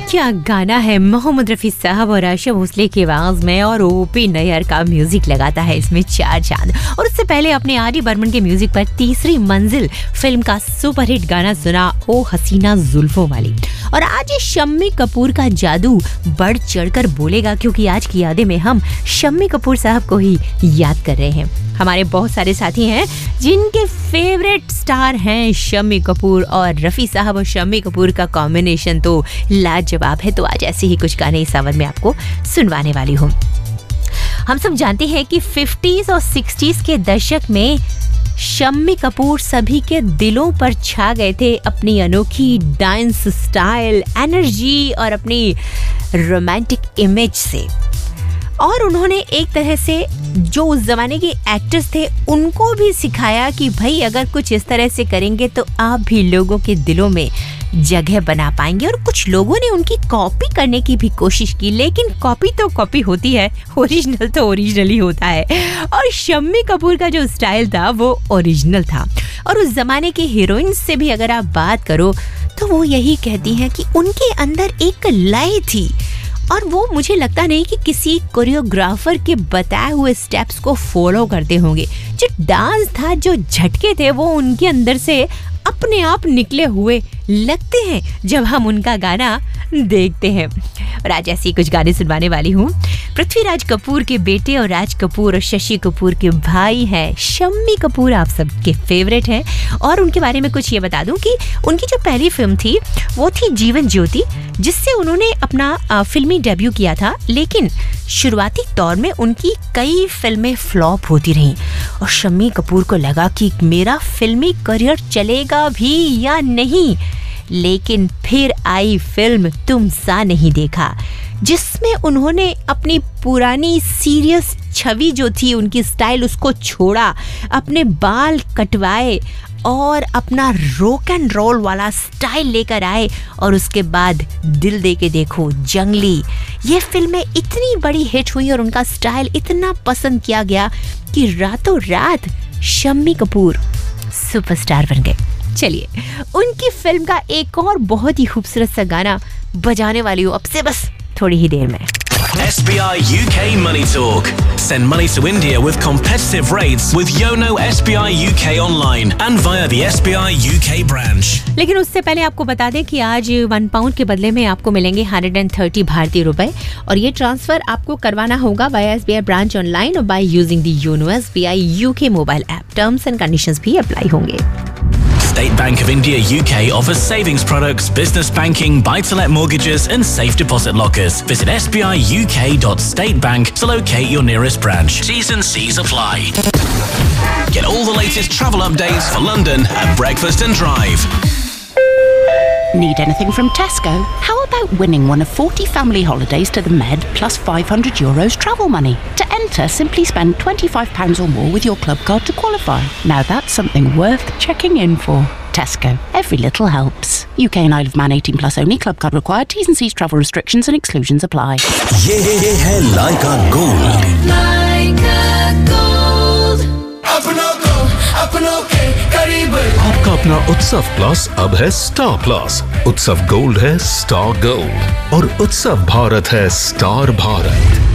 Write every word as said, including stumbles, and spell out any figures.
क्या गाना है, मोहम्मद रफी साहब और आशा भोसले की आवाज में और ओपी नैयर का म्यूजिक लगाता है इसमें चार चांद। और उससे पहले अपने आर डी बर्मन के म्यूजिक पर तीसरी मंजिल फिल्म का सुपरहिट गाना सुना, ओ हसीना जुल्फों वाली। और आज शम्मी कपूर का जादू बढ़ चढ़कर बोलेगा, क्योंकि आज की यादें में हम शम्मी कपूर साहब को ही याद कर रहे हैं। हमारे बहुत सारे साथी हैं जिनके फेवरेट स्टार हैं शम्मी कपूर, और रफ़ी साहब और शम्मी कपूर का कॉम्बिनेशन तो लाजवाब है। तो आज ऐसे ही कुछ गाने इस आवर में आपको सुनवाने वाली हूँ। हम सब जानते हैं कि फिफ्टीज़ और सिक्सटीज़ के दशक में शम्मी कपूर सभी के दिलों पर छा गए थे अपनी अनोखी डांस स्टाइल, एनर्जी और अपनी रोमांटिक इमेज से। और उन्होंने एक तरह से जो उस जमाने के एक्टर्स थे उनको भी सिखाया कि भाई अगर कुछ इस तरह से करेंगे तो आप भी लोगों के दिलों में जगह बना पाएंगे। और कुछ लोगों ने उनकी कॉपी करने की भी कोशिश की, लेकिन कॉपी तो कॉपी होती है, ओरिजिनल तो ओरिजिनल ही होता है। और शम्मी कपूर का जो स्टाइल था वो ओरिजिनल था। और उस जमाने की हीरोइंस से भी अगर आप बात करो तो वो यही कहती हैं कि उनके अंदर एक लय थी, और वो मुझे लगता नहीं कि किसी कोरियोग्राफर के बताए हुए स्टेप्स को फॉलो करते होंगे। जो डांस था, जो झटके थे, वो उनके अंदर से अपने आप निकले हुए लगते हैं जब हम उनका गाना देखते हैं। और आज ऐसे कुछ गाने सुनवाने वाली हूँ। पृथ्वीराज कपूर के बेटे और राज कपूर और शशि कपूर के भाई हैं शम्मी कपूर, आप सबके फेवरेट हैं। और उनके बारे में कुछ ये बता दूं कि उनकी जो पहली फिल्म थी वो थी जीवन ज्योति, जिससे उन्होंने अपना फिल्मी डेब्यू किया था। लेकिन शुरुआती दौर में उनकी कई फिल्में फ्लॉप होती रहीं और शम्मी कपूर को लगा कि मेरा फिल्मी करियर चलेगा भी या नहीं। लेकिन फिर आई फिल्म तुम सा नहीं देखा, जिसमें उन्होंने अपनी पुरानी सीरियस छवि जो थी, उनकी स्टाइल, उसको छोड़ा, अपने बाल कटवाए और अपना रॉक एंड रोल वाला स्टाइल लेकर आए। और उसके बाद दिल दे के देखो, जंगली, ये फिल्में इतनी बड़ी हिट हुई और उनका स्टाइल इतना पसंद किया गया कि रातों रात शम्मी कपूर सुपरस्टार बन गए। चलिए उनकी फिल्म का एक और बहुत ही खूबसूरत सा गाना बजाने वाली हूँ अब से, बस थोड़ी ही देर में। S B I U K Money Talk. Send money to India with competitive rates with Yono S B I U K online and via the S B I U K branch. लेकिन उससे पहले आपको बता दें कि आज one pound के बदले में आपको मिलेंगे हंड्रेड एंड थर्टी भारतीय रुपए, और ये ट्रांसफर आपको करवाना होगा via S B I branch online और by using the YONO S B I U K mobile app. Terms and conditions भी अप्लाई होंगे। State Bank of India U K offers savings products, business banking, buy-to-let mortgages and safe deposit lockers. Visit s b i u k dot state bank to locate your nearest branch. T's and C's apply. Get all the latest travel updates for London at Breakfast and Drive. Need anything from Tesco? How about winning one of forty family holidays to the Med plus five hundred euros travel money? To enter, simply spend twenty-five pounds or more with your club card to qualify. Now that's something worth checking in for. Tesco. Every little helps. U K and Isle of Man eighteen plus only. Club card required. T's and C's travel restrictions and exclusions apply. ये ये है Laika Gold. Laika Gold. अपनों को अपनों के करीब। आपका अपना उत्सव प्लस अब है स्टार प्लस। उत्सव गोल्ड है स्टार गोल्ड और उत्सव भारत है स्टार भारत।